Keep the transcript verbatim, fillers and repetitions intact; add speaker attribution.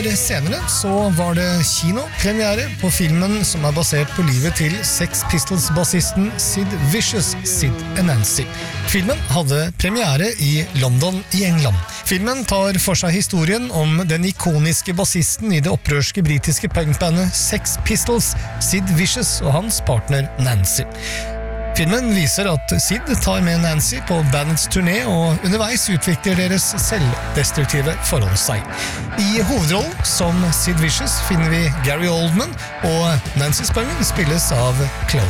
Speaker 1: senere så var det kinopremiere på filmen som er basert på livet til Sex Pistols-bassisten Sid Vicious, Sid and Nancy. Filmen hadde premiere i London i England. Filmen tar for seg historien om den ikoniske bassisten i det opprørske britiske punkbandet Sex Pistols, Sid Vicious og hans partner Nancy. Filmen viser at Sid tar med Nancy på bandets turné, og underveis utvikler deres selvdestruktive forhold seg. I hovedrollen som Sid Vicious finner vi Gary Oldman, og Nancy Spungen spilles av Chloe